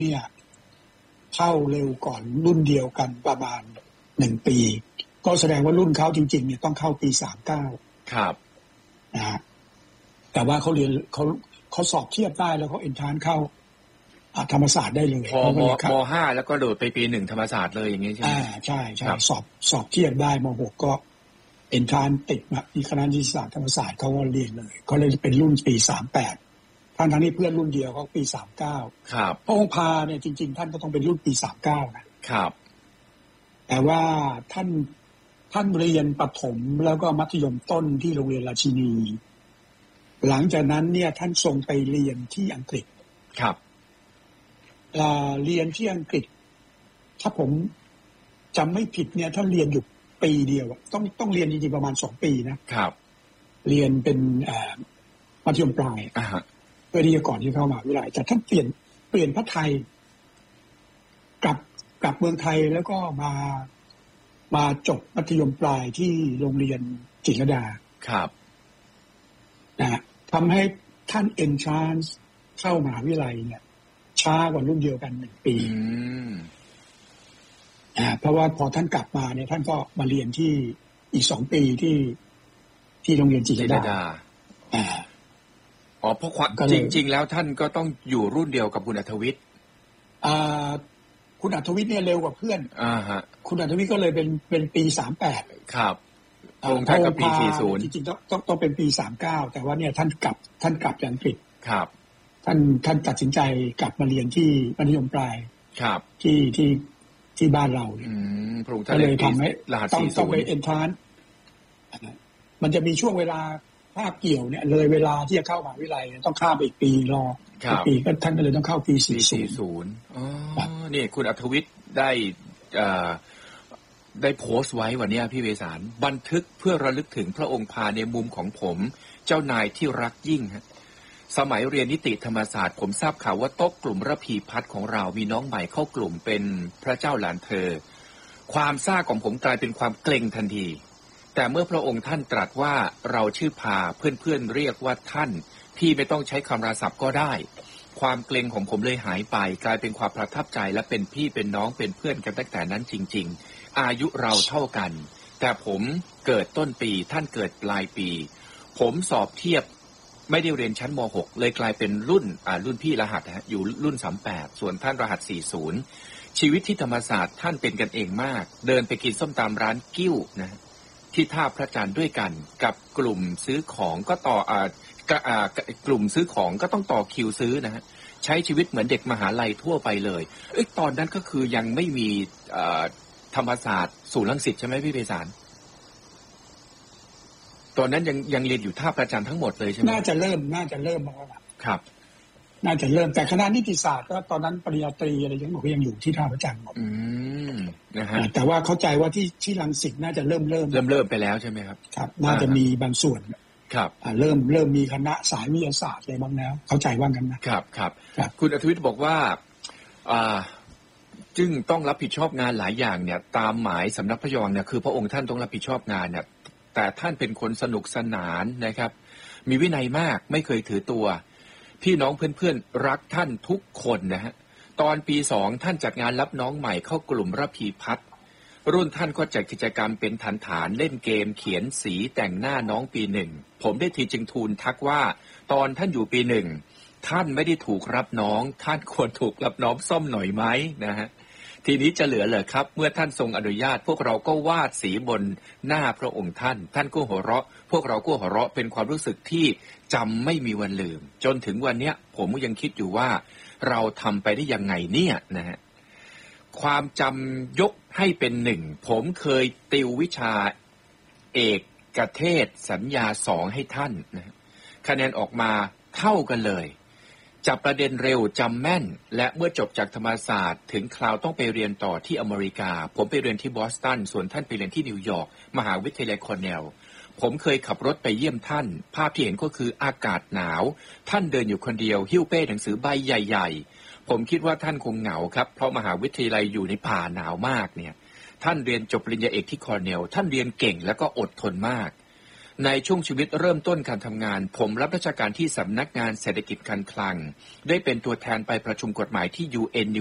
เนี่ยเข้าเร็วก่อนรุ่นเดียวกันประมาณ1 ปีก็แสดงว่ารุ่นเขาจริงๆเนี่ยต้องเข้าปี39 ครับนะฮะแต่ว่าเขาเรียนเขาสอบเทียบได้แล้วเขาเอนทรานซ์เข้าธรรมศาสตร์ได้เลยพอม.5 แล้วก็โดดไปปี1ธรรมศาสตร์เลยอย่างนี้ใช่ไหมใช่สอบเทียบได้ม.6 ก็เอนทรานซ์ติดที่คณะนิติศาสตร์ธรรมศาสตร์เขาก็เรียนเลยก็เลยเป็นรุ่นปี38ทั้งนี้เพื่อนรุ่นเดียวเขาปี39 ครับพระองค์พาเนี่ยจริงๆท่านก็ต้องเป็นรุ่นปี39 นะครับแต่ว่าท่านเรียนประถมแล้วก็มัธยมต้นที่โรงเรียนราชินีหลังจากนั้นเนี่ยท่านส่งไปเรียนที่อังกฤษครับเรียนที่อังกฤษถ้าผมจำไม่ผิดเนี่ยท่านเรียนอยู่ปีเดียวต้องเรียนจริงๆประมาณ2 ปีนะครับเรียนเป็นมัธยมปลายเพื่อที่จะก่อนที่เข้ามหาวิทยาลัยแต่ท่านเปลี่ยนพระไทยกลับเมืองไทยแล้วก็มาจบมัธยมปลายที่โรงเรียนจิตรลดาครับนะทำให้ท่านเอนทรานซ์เข้ามหาวิทยาลัยเนี่ยช้ากว่ารุ่นเดียวกัน1 ปีเพราะว่าพอท่านกลับมาเนี่ยท่านก็มาเรียนที่อีก2 ปีที่โรงเรียนจิตรลดาเพราะจริงๆแล้วท่านก็ต้องอยู่รุ่นเดียวกับคุณอัธวิทย์คุณอัธวิทย์เนี่ยเร็วกว่าเพื่อนคุณอัธวิทย์ก็เลยเป็นปี38 ครับองค์ท่านก็ปี40 จริงๆต้องเป็นปี39แต่ว่าเนี่ยท่านกลับจากอังกฤษครับท่านตัดสินใจกลับมาเรียนที่มัธยมปลายครับที่บ้านเราพระองค์ท่านเลยทำให้ต้องไปเอนทรานซ์มันจะมีช่วงเวลาภาคเกี่ยวเนี่ยเลยเวลาที่จะเข้ามหาวิทยาลัยต้องข้ามไปอีกปีรอปีก็ท่านก็เลยต้องเข้าปี 40นี่คุณอัธวิทย์ได้โพสต์ไว้วันนี้พี่เวสาลบันทึกเพื่อระลึกถึงพระองค์พาในมุมของผมเจ้านายที่รักยิ่งฮะสมัยเรียนนิติธรรมศาสตร์ผมทราบข่าวว่าโต๊ะกลุ่มระพีพัฒน์ของเรามีน้องใหม่เข้ากลุ่มเป็นพระเจ้าหลานเธอความซ่าของผมกลายเป็นความเกรงทันทีแต่เมื่อพระองค์ท่านตรัสว่าเราชื่อพาเพื่อนๆเรียกว่าท่านพี่ไม่ต้องใช้คำราศัพท์ก็ได้ความเกรงของผมเลยหายไปกลายเป็นความประทับใจและเป็นพี่เป็นน้องเป็นเพื่อนกันตั้งแต่นั้นจริงๆอายุเราเท่ากันแต่ผมเกิดต้นปีท่านเกิดปลายปีผมสอบเทียบไม่ได้เรียนชั้นม.6 เลยกลายเป็นรุ่นพี่รหัสอยู่รุ่น38ส่วนท่านรหัส40ชีวิตที่ธรรมศาสตร์ท่านเป็นกันเองมากเดินไปกินส้มตำร้านกิ้วนะที่ท่าพระจันทร์ด้วยกันกับกลุ่มซื้อของก็กลุ่มซื้อของก็ต้องต่อคิวซื้อนะฮะใช้ชีวิตเหมือนเด็กมหาลัยทั่วไปเลยตอนนั้นก็คือยังไม่มีธรรมศาสตร์ศูนย์รังสิตใช่ไหมพี่ไพศาลตอนนั้นยังเรียนอยู่ท่าพระจันทร์ทั้งหมดเลยใช่ไหมน่าจะเริ่มมาแล้วครับน่าจะเริ่มแต่คณะนิติศาสตร์ก็ตอนนั้นปริญญาตรีอะไรยังบอกยังอยู่ที่ท่าพระจันทร์หมดนะฮะแต่ว่าเข้าใจว่าที่รังสิตน่าจะเริ่มไปแล้วใช่ไหมครับครับน่าจะมีบางส่วนครับเริ่มมีคณะสายวิทยาศาสตร์อะไรบ้างแล้วเข้าใจว่ากันนะครับคุณอัธวิทย์บอกว่าจึงต้องรับผิดชอบงานหลายอย่างเนี่ยตามหมายสำนักพระยอเนี่ยคือพระองค์ท่านต้องรับผิดชอบงานเนี่ยแต่ท่านเป็นคนสนุกสนานนะครับมีวินัยมากไม่เคยถือตัวพี่น้องเพื่อนๆรักท่านทุกคนนะฮะตอนปี2ท่านจัดงานรับน้องใหม่เข้ากลุ่มระพีพัฒน์รุ่นท่านก็จัดกิจกรรมเป็นฐานเล่นเกมเขียนสีแต่งหน้าน้องปี1ผมได้ทีจึงทูลทักว่าตอนท่านอยู่ปี1ท่านไม่ได้ถูกรับน้องท่านควรถูกรับน้องซ่อมหน่อยไหมนะฮะทีนี้จะเหลือเลยครับเมื่อท่านทรงอนุญาตพวกเราก็วาดสีบนหน้าพระองค์ท่านก็หัวเราะพวกเราก็หัวเราะเป็นความรู้สึกที่จำไม่มีวันลืมจนถึงวันนี้ผมก็ยังคิดอยู่ว่าเราทำไปได้ยังไงเนี่ยนะฮะความจำยกให้เป็น1ผมเคยติววิชาเอกเทศสัญญา2ให้ท่านนะคะแนนออกมาเท่ากันเลยจับประเด็นเร็วจำแม่นและเมื่อจบจากธรรมศาสตร์ถึงคราวต้องไปเรียนต่อที่อเมริกาผมไปเรียนที่บอสตันส่วนท่านไปเรียนที่นิวยอร์กมหาวิทยาลัยคอร์เนลผมเคยขับรถไปเยี่ยมท่านภาพที่เห็นก็คืออากาศหนาวท่านเดินอยู่คนเดียวหิ้วเป้หนังสือใบใหญ่ๆผมคิดว่าท่านคงเหงาครับเพราะมหาวิทยาลัยอยู่ในป่าหนาวมากเนี่ยท่านเรียนจบปริญญาเอกที่คอร์เนลท่านเรียนเก่งแล้วก็อดทนมากในช่วงชีวิตเริ่มต้นการทำงานผมรับราชการที่สำนักงานเศรษฐกิจการคลังได้เป็นตัวแทนไปประชุมกฎหมายที่ UN